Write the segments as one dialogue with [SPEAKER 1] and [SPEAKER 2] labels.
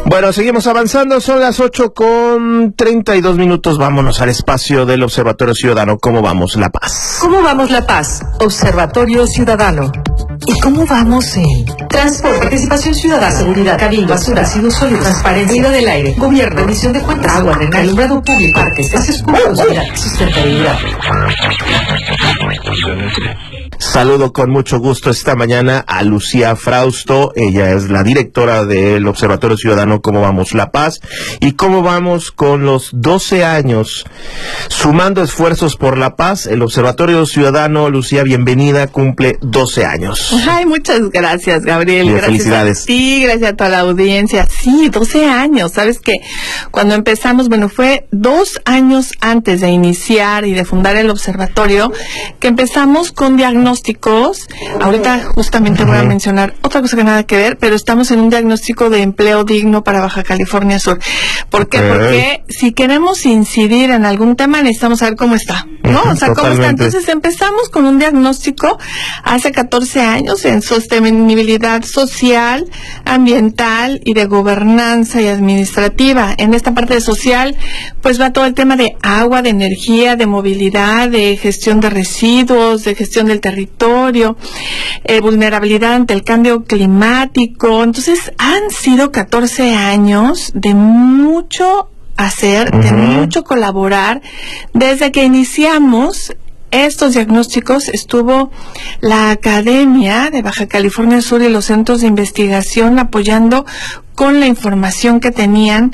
[SPEAKER 1] Bueno, seguimos avanzando, son las 8:32. Vámonos al espacio del Observatorio Ciudadano. ¿Cómo vamos, La Paz?
[SPEAKER 2] ¿Cómo vamos, La Paz? Observatorio Ciudadano. ¿Y cómo vamos en transporte, participación ciudadana, seguridad, cabildo, basura, residuos sólidos, transparencia, cuidado del aire, gobierno, rendición de cuentas, agua, drenaje, alumbrado público, parques, espacios públicos, sustentabilidad?
[SPEAKER 1] Saludo con mucho gusto esta mañana a Lucía Frausto. Ella es la directora del Observatorio Ciudadano ¿Cómo vamos, La Paz? Y cómo vamos con los 12 años sumando esfuerzos por la paz. El Observatorio Ciudadano, Lucía, bienvenida, cumple 12 años.
[SPEAKER 3] Ay, muchas gracias, Gabriel.
[SPEAKER 1] Bien,
[SPEAKER 3] gracias
[SPEAKER 1] felicidades.
[SPEAKER 3] a ti, gracias a toda la audiencia. Sí, 12 años. Sabes que cuando empezamos, bueno, fue 2 años antes de iniciar y de fundar el observatorio, que empezamos con diagnósticos. Ahorita justamente voy a mencionar otra cosa que nada que ver, pero estamos en un diagnóstico de empleo digno para Baja California Sur. ¿Por qué? Porque si queremos incidir en algún tema, necesitamos saber cómo está, ¿no? O sea, cómo está. Entonces empezamos con un diagnóstico hace 14 años en sostenibilidad social, ambiental y de gobernanza y administrativa. En esta parte de social, pues va todo el tema de agua, de energía, de movilidad, de gestión de residuos, de gestión del territorio, vulnerabilidad ante el cambio climático. Entonces han sido 14 años de mucho hacer, de mucho colaborar. Desde que iniciamos estos diagnósticos estuvo la Academia de Baja California Sur y los centros de investigación apoyando con la información que tenían.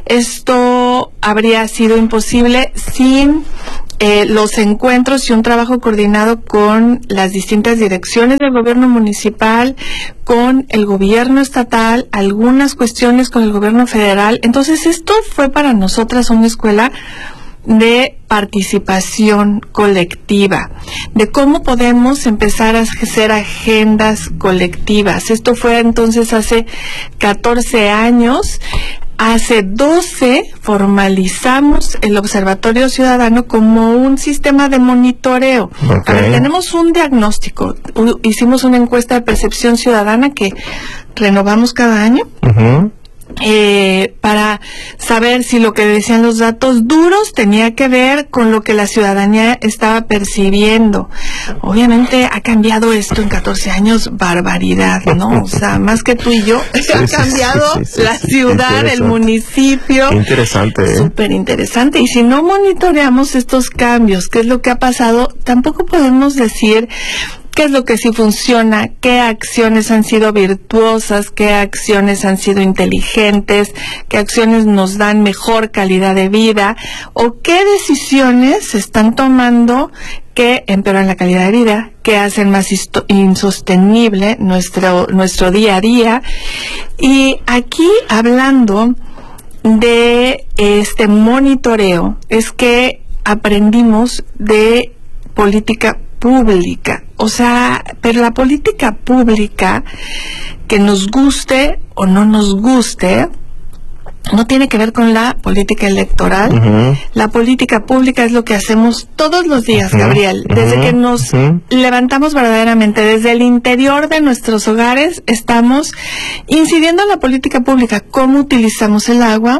[SPEAKER 3] Esto habría sido imposible sin los encuentros y un trabajo coordinado con las distintas direcciones del gobierno municipal, con el gobierno estatal, algunas cuestiones con el gobierno federal. Entonces esto fue para nosotras una escuela de participación colectiva, de cómo podemos empezar a hacer agendas colectivas. Esto fue entonces hace 14 años. Hace 12 formalizamos el Observatorio Ciudadano como un sistema de monitoreo. A ver, tenemos un diagnóstico, hicimos una encuesta de percepción ciudadana que renovamos cada año. Para saber si lo que decían los datos duros tenía que ver con lo que la ciudadanía estaba percibiendo. Obviamente ha cambiado esto en 14 años, barbaridad, ¿no? O sea, más que tú y yo, ha cambiado la ciudad, el municipio.
[SPEAKER 1] Interesante,
[SPEAKER 3] Súper interesante. Y si no monitoreamos estos cambios, ¿qué es lo que ha pasado? Tampoco podemos decir qué es lo que sí funciona, qué acciones han sido virtuosas, qué acciones han sido inteligentes, qué acciones nos dan mejor calidad de vida, o qué decisiones se están tomando que empeoran la calidad de vida, que hacen más insostenible nuestro día a día. Y aquí, hablando de este monitoreo, es que aprendimos de política pública. O sea, pero la política pública, que nos guste o no nos guste, no tiene que ver con la política electoral. La política pública es lo que hacemos todos los días, Gabriel. Desde que nos levantamos verdaderamente, desde el interior de nuestros hogares, estamos incidiendo en la política pública. Cómo utilizamos el agua,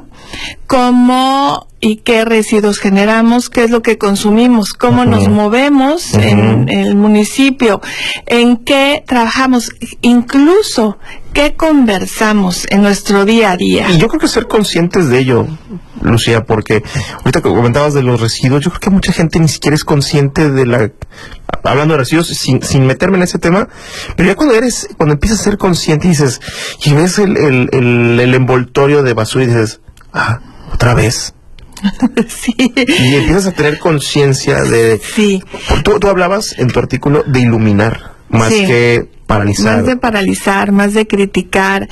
[SPEAKER 3] cómo y qué residuos generamos, qué es lo que consumimos, cómo nos movemos en el municipio, en qué trabajamos, incluso qué conversamos en nuestro día a día.
[SPEAKER 1] Y yo creo que ser conscientes de ello, Lucía, porque ahorita que comentabas de los residuos, yo creo que mucha gente ni siquiera es consciente de hablando de residuos, sin meterme en ese tema, pero ya cuando empiezas a ser consciente y dices, y ves el envoltorio de basura y dices, otra vez.
[SPEAKER 3] Sí.
[SPEAKER 1] Y empiezas a tener conciencia de...
[SPEAKER 3] Sí.
[SPEAKER 1] Tú hablabas en tu artículo de iluminar, más que paralizar.
[SPEAKER 3] Más de paralizar, más de criticar.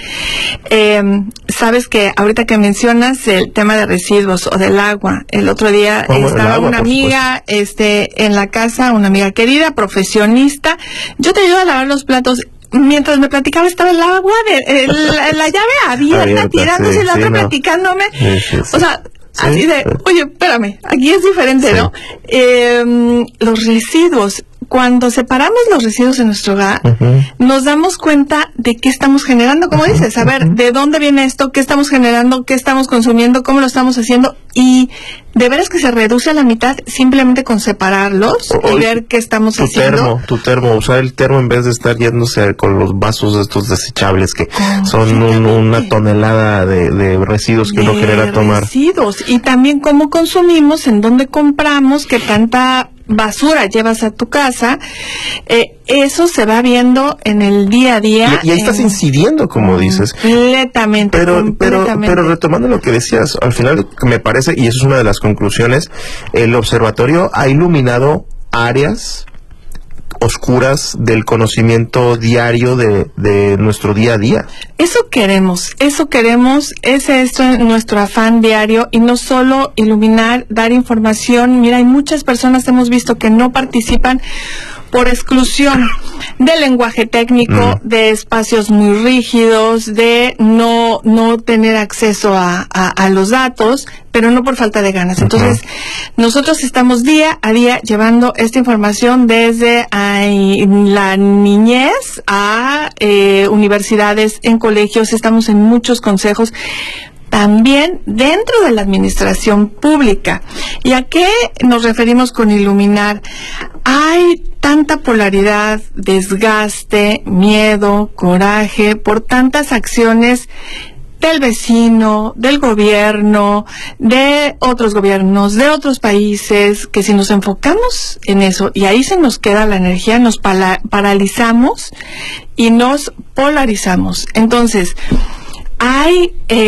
[SPEAKER 3] Sabes que ahorita que mencionas el tema de residuos o del agua, el otro día estaba una amiga en la casa, una amiga querida, profesionista. Yo te ayudo a lavar los platos. Mientras me platicaba estaba el agua de la llave abierta tirándose, y la otra platicándome. O sea, así de, oye, espérame, aquí es diferente, ¿no? Los residuos. cuando separamos los residuos en nuestro hogar, nos damos cuenta de qué estamos generando, como dices, a ver, ¿de dónde viene esto? ¿Qué estamos generando? ¿Qué estamos consumiendo? ¿Cómo lo estamos haciendo? Y de veras que se reduce a la mitad simplemente con separarlos y ver qué estamos haciendo.
[SPEAKER 1] Tu termo, usar el termo en vez de estar yéndose con los vasos estos desechables que son una tonelada de residuos que uno genera tomar.
[SPEAKER 3] Residuos, y también cómo consumimos, en dónde compramos, qué tanta basura llevas a tu casa, eso se va viendo en el día a día.
[SPEAKER 1] Y ahí estás incidiendo, como dices.
[SPEAKER 3] Completamente.
[SPEAKER 1] Pero retomando lo que decías, al final me parece, y eso es una de las conclusiones, el observatorio ha iluminado áreas oscuras del conocimiento diario de nuestro día a día.
[SPEAKER 3] Eso queremos, ese es nuestro afán diario, y no solo iluminar, dar información. Mira, hay muchas personas, hemos visto, que no participan por exclusión del lenguaje técnico, de espacios muy rígidos, de no tener acceso a los datos, pero no por falta de ganas. Entonces, nosotros estamos día a día llevando esta información desde la niñez a universidades, en colegios, estamos en muchos consejos, también dentro de la administración pública. ¿Y a qué nos referimos con iluminar? Hay tanta polaridad, desgaste, miedo, coraje por tantas acciones del vecino, del gobierno, de otros gobiernos, de otros países, que si nos enfocamos en eso y ahí se nos queda la energía, nos paralizamos y nos polarizamos. Entonces, hay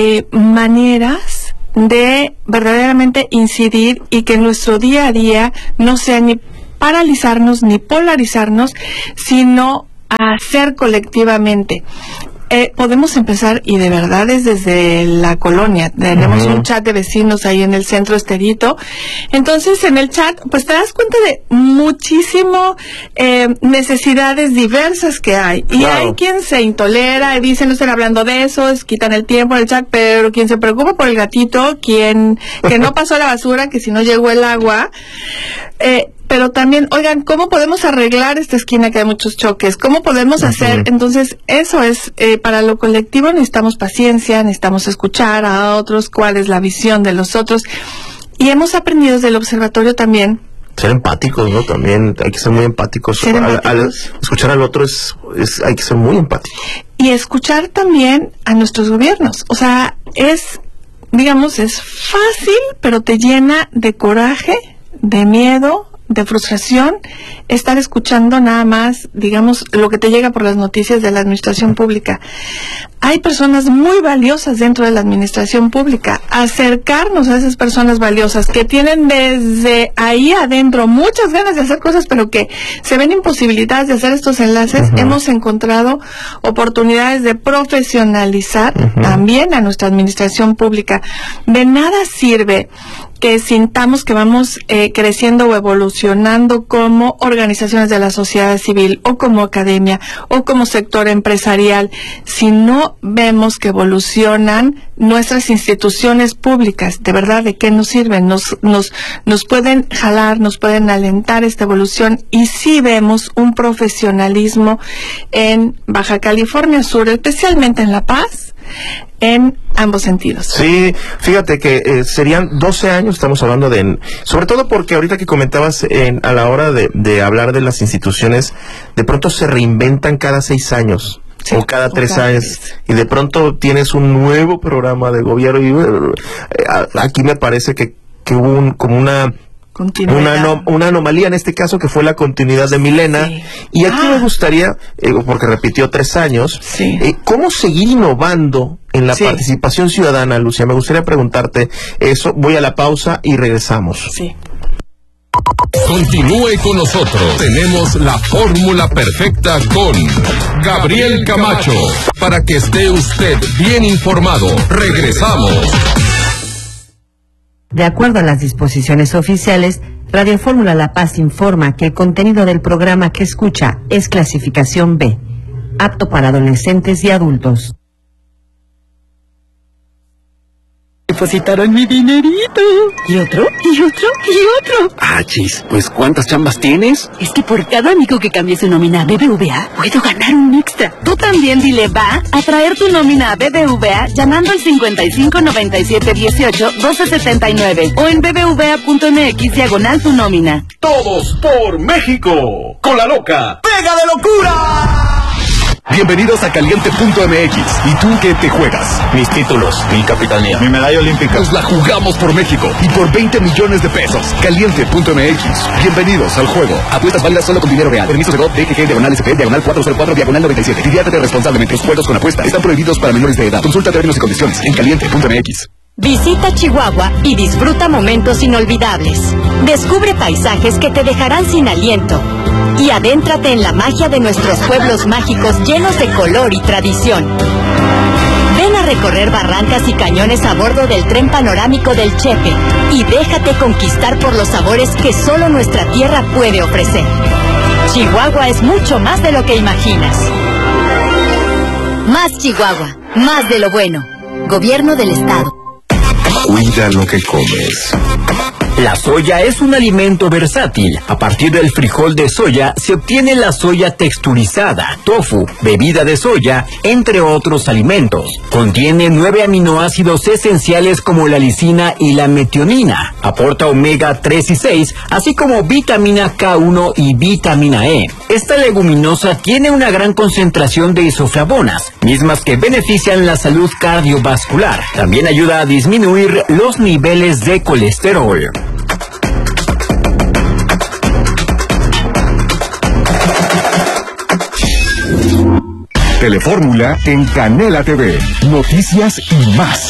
[SPEAKER 3] maneras de verdaderamente incidir y que nuestro día a día no sea ni paralizarnos ni polarizarnos, sino hacer colectivamente. Podemos empezar, y de verdad es desde la colonia. Tenemos un chat de vecinos ahí en el centro Estherito. Entonces, en el chat, pues te das cuenta de muchísimo necesidades diversas que hay. Y hay quien se intolera y dice, no estén hablando de eso, quitan el tiempo en el chat, pero quien se preocupa por el gatito, que no pasó la basura, que si no llegó el agua, pero también, oigan, ¿cómo podemos arreglar esta esquina que hay muchos choques? ¿Cómo podemos hacer? Entonces, eso es, para lo colectivo necesitamos paciencia, necesitamos escuchar a otros, cuál es la visión de los otros. Y hemos aprendido desde el observatorio también.
[SPEAKER 1] Ser empáticos, ¿no? También hay que ser muy empáticos. Al escuchar al otro hay que ser muy empático.
[SPEAKER 3] Y escuchar también a nuestros gobiernos. O sea, es fácil, pero te llena de coraje, de miedo, de frustración, estar escuchando nada más, lo que te llega por las noticias de la administración pública. Hay personas muy valiosas dentro de la administración pública. Acercarnos a esas personas valiosas que tienen desde ahí adentro muchas ganas de hacer cosas, pero que se ven imposibilitadas de hacer estos enlaces. Hemos encontrado oportunidades de profesionalizar también a nuestra administración pública. De nada sirve que sintamos que vamos creciendo o evolucionando como organizaciones de la sociedad civil, o como academia, o como sector empresarial, si no vemos que evolucionan nuestras instituciones públicas. De verdad, ¿de qué nos sirven? Nos pueden jalar, nos pueden alentar esta evolución, y sí vemos un profesionalismo en Baja California Sur, especialmente en La Paz, en ambos sentidos.
[SPEAKER 1] Sí, fíjate que serían 12 años, estamos hablando sobre todo porque ahorita que comentabas a la hora de hablar de las instituciones, de pronto se reinventan cada 6 años. Sí, o cada 3 años, y de pronto tienes un nuevo programa de gobierno, y aquí me parece que hubo como una anomalía en este caso, que fue la continuidad de Milena. Sí. Y aquí me gustaría, porque repitió 3 años, ¿cómo seguir innovando en la participación ciudadana, Lucía? Me gustaría preguntarte eso. Voy a la pausa y regresamos.
[SPEAKER 3] Sí.
[SPEAKER 4] Continúe con nosotros. Tenemos la fórmula perfecta con Gabriel Camacho, para que esté usted bien informado. Regresamos.
[SPEAKER 5] De acuerdo a las disposiciones oficiales, Radio Fórmula La Paz informa que el contenido del programa que escucha es clasificación B, apto para adolescentes y adultos.
[SPEAKER 6] depositaron mi dinerito. ¿Y otro? ¿Y otro? ¿Y otro?
[SPEAKER 7] Chis, pues ¿cuántas chambas tienes?
[SPEAKER 6] Es que por cada amigo que cambie su nómina a BBVA, puedo ganar un extra. Tú también dile va a traer tu nómina a BBVA llamando al 55 97 18 12 79 o en bbva.mx /tu nómina.
[SPEAKER 8] Todos por México, con la loca ¡Pega de locura! Bienvenidos a Caliente.mx. ¿Y tú qué te juegas?
[SPEAKER 9] Mis títulos, mi capitanía,
[SPEAKER 8] mi medalla olímpica. Nos la jugamos por México y por 20 millones de pesos. Caliente.mx. Bienvenidos al juego. Apuestas válidas solo con dinero real. Permiso de GOV, DGG, /SP, /404, /97. Diviértete responsablemente. Los juegos con apuestas están prohibidos para menores de edad. Consulta términos y condiciones en Caliente.mx.
[SPEAKER 10] Visita Chihuahua y disfruta momentos inolvidables. Descubre paisajes que te dejarán sin aliento. Y adéntrate en la magia de nuestros pueblos mágicos llenos de color y tradición. Ven a recorrer barrancas y cañones a bordo del tren panorámico del Chepe y déjate conquistar por los sabores que solo nuestra tierra puede ofrecer. Chihuahua es mucho más de lo que imaginas. Más Chihuahua, más de lo bueno. Gobierno del Estado.
[SPEAKER 4] Cuida lo que comes.
[SPEAKER 11] La soya es un alimento versátil. A partir del frijol de soya se obtiene la soya texturizada, tofu, bebida de soya, entre otros alimentos. Contiene 9 aminoácidos esenciales como la lisina y la metionina. Aporta omega 3 y 6, así como vitamina K1 y vitamina E. Esta leguminosa tiene una gran concentración de isoflavonas, mismas que benefician la salud cardiovascular. También ayuda a disminuir los niveles de colesterol.
[SPEAKER 4] Telefórmula en Canela TV. Noticias y más.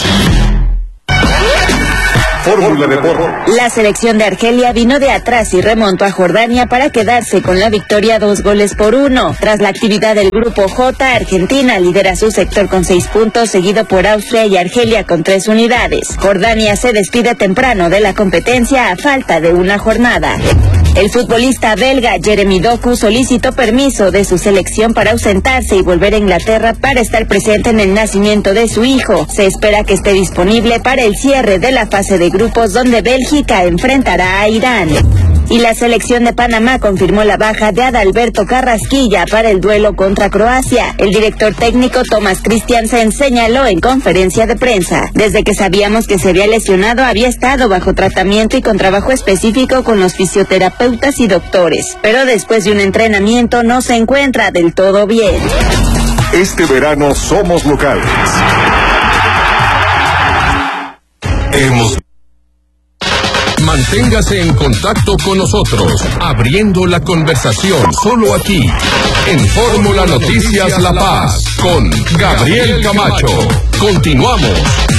[SPEAKER 4] Fórmula Deportes.
[SPEAKER 12] La selección de Argelia vino de atrás y remontó a Jordania para quedarse con la victoria 2-1. Tras la actividad del grupo J, Argentina lidera su sector con 6 puntos, seguido por Austria y Argelia con 3 unidades. Jordania se despide temprano de la competencia a falta de una jornada. El futbolista belga Jeremy Doku solicitó permiso de su selección para ausentarse y volver a Inglaterra para estar presente en el nacimiento de su hijo. Se espera que esté disponible para el cierre de la fase de grupos donde Bélgica enfrentará a Irán. Y la selección de Panamá confirmó la baja de Adalberto Carrasquilla para el duelo contra Croacia. El director técnico Thomas Christiansen señaló en conferencia de prensa: desde que sabíamos que se había lesionado había estado bajo tratamiento y con trabajo específico con los fisioterapeutas y doctores, pero después de un entrenamiento no se encuentra del todo bien.
[SPEAKER 4] Este verano somos locales. Manténgase en contacto con nosotros, abriendo la conversación solo aquí, en Fórmula Noticias La Paz, con Gabriel Camacho. Continuamos.